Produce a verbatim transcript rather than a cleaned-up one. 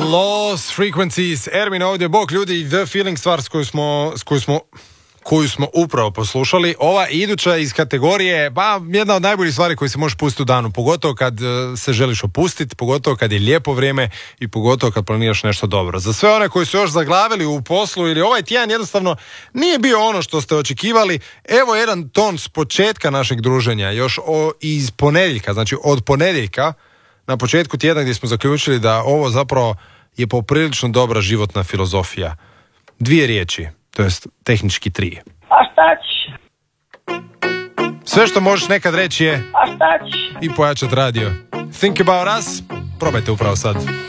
Lost Frequencies, Ermin ovdje, bok ljudi, The Feeling, stvar s koju smo, s koju smo, koju smo upravo poslušali. Ova iduća iz kategorije, ba, jedna od najboljih stvari koje se možeš pustiti u danu, pogotovo kad uh, se želiš opustiti, pogotovo kad je lijepo vrijeme i pogotovo kad planiraš nešto dobro. Za sve one koji su još zaglavili u poslu ili ovaj tjedan jednostavno nije bio ono što ste očekivali, evo jedan ton s početka našeg druženja, još o, iz ponedjeljka, znači od ponedjeljka, na početku tjedna gdje smo zaključili da ovo zapravo je poprilično dobra životna filozofija. Dvije riječi, to jest tehnički tri. A šta ćeš? Sve što možeš nekad reći je A šta ćeš? i pojačat radio. Think about us, probajte upravo sad.